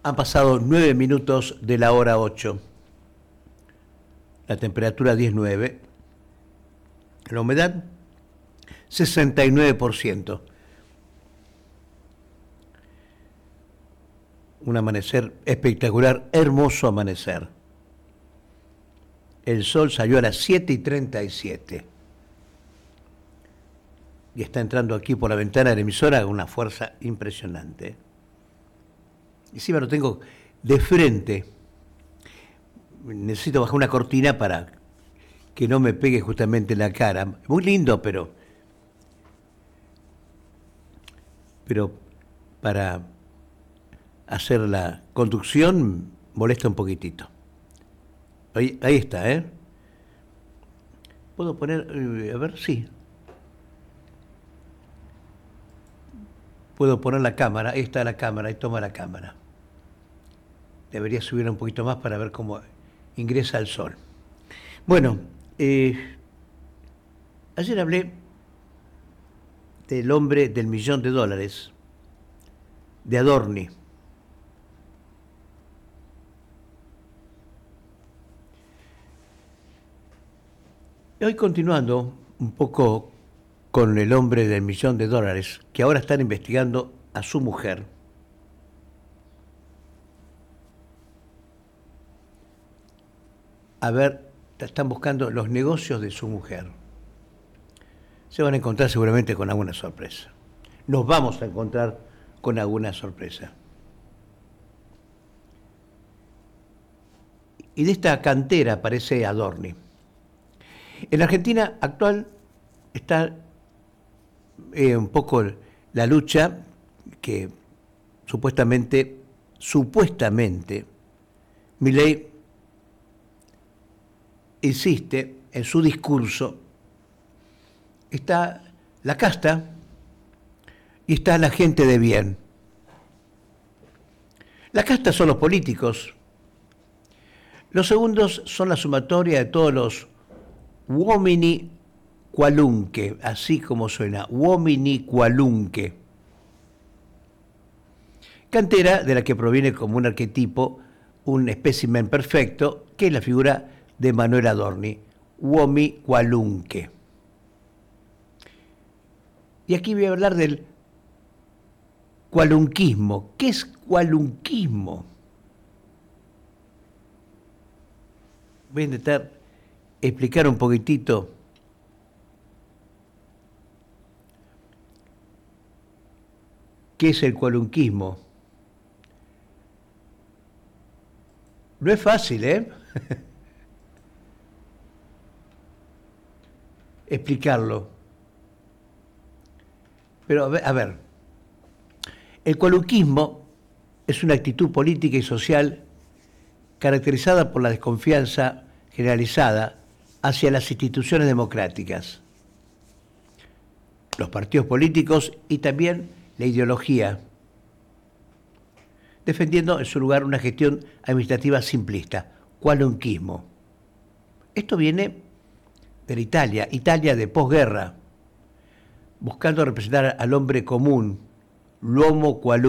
Han pasado 9 minutos de la hora 8. La temperatura 19. La humedad 69%. Un amanecer espectacular, hermoso amanecer. El sol salió a las 7:37. Y está entrando aquí por la ventana de la emisora con una fuerza impresionante. Y encima lo tengo de frente. Necesito bajar una cortina para que no me pegue justamente en la cara. Muy lindo, pero para hacer la conducción molesta un poquitito. Ahí está, ¿eh? ¿Puedo poner? A ver, sí. Puedo poner la cámara. Ahí está la cámara, ahí toma la cámara. Debería subir un poquito más para ver cómo ingresa el sol. Bueno, ayer hablé del hombre del $1.000.000, de Adorni. Y hoy continuando un poco con el hombre del $1.000.000, que ahora están investigando a su mujer. A ver, están buscando los negocios de su mujer. Se van a encontrar seguramente con alguna sorpresa. Nos vamos a encontrar con alguna sorpresa. Y de esta cantera aparece Adorni. En la Argentina actual está un poco la lucha que supuestamente, Milei insiste en su discurso. Está la casta y está la gente de bien. La casta son los políticos. Los segundos son la sumatoria de todos los uomini qualunque, así como suena, uomini qualunque. Cantera de la que proviene como un arquetipo, un espécimen perfecto, que es la figura de Manuel Adorni, uomi qualunque. Y aquí voy a hablar del qualunquismo. ¿Qué es qualunquismo? Voy a intentar explicar un poquitito qué es el qualunquismo. No es fácil, explicarlo. Pero a ver, el qualunquismo es una actitud política y social caracterizada por la desconfianza generalizada hacia las instituciones democráticas, los partidos políticos y también la ideología, defendiendo en su lugar una gestión administrativa simplista, qualunquismo. Esto viene de la Italia de posguerra, buscando representar al hombre común, l'uomo qualunque.